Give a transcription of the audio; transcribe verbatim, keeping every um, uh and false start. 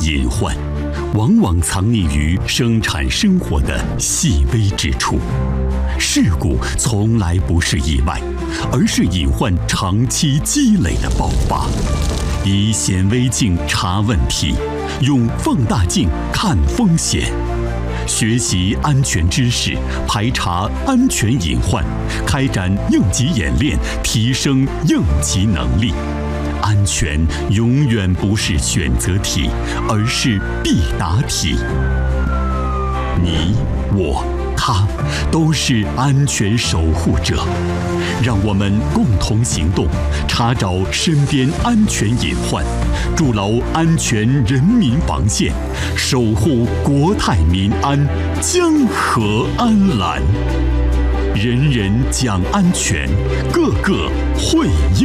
隐患往往藏匿于生产生活的细微之处。事故从来不是意外，而是隐患长期积累的爆发。以显微镜查问题，用放大镜看风险。学习安全知识，排查安全隐患，开展应急演练，提升应急能力。安全永远不是选择题，而是必答题。你、我、他都是安全守护者，让我们共同行动，查找身边安全隐患，筑牢安全人民防线，守护国泰民安，江河安澜。人人讲安全，个个会应。